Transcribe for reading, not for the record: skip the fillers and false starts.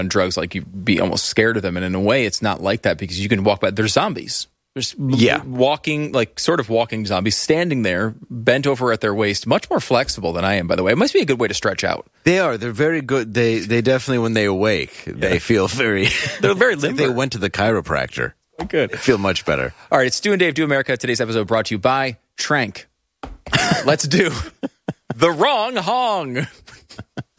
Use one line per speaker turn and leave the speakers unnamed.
on drugs, like you'd be almost scared of them. And in a way, it's not like that because you can walk by. There's zombies. There's walking, like sort of walking zombies, standing there, bent over at their waist, much more flexible than I am, by the way. It must be a good way to stretch out.
They are. They're very good. They definitely, when they awake, they feel very...
They're very limber.
They went to the chiropractor.
Good.
They feel much better.
All right, it's Stu and Dave Do America. Today's episode brought to you by Trank. Let's do the wrong hong.